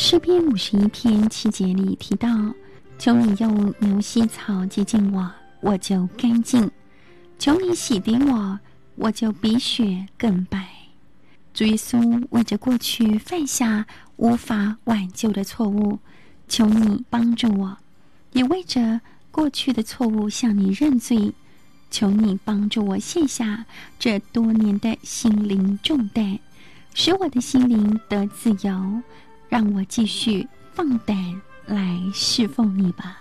诗篇51篇7节里提到，求你用牛膝草洁净我，我就干净；求你洗涤我，我就比雪更白。主耶稣为着过去犯下无法挽救的错误，求你帮助我，也为着过去的错误向你认罪，求你帮助我卸下这多年的心灵重担，使我的心灵得自由，让我继续放胆来侍奉你吧。